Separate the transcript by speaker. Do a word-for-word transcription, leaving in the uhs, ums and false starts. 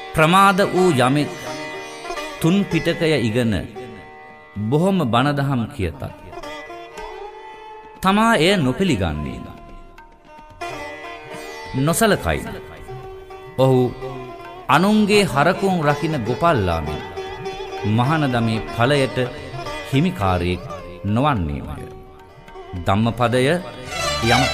Speaker 1: ප්‍රමාද වූ යමෙක් තුන් පිටකය ඉගෙන බොහොම බණදහම් කියතත් තමා එය නොපිළිගන්නේද නොසලකයි. ඔහු අනුන්ගේ හරකුන් රකින්න ගොපල්ලාමින් මහානදමේ ඵලයට හිමිකාරයෙක් නොවන්නේමය. ධම්මපදය යම්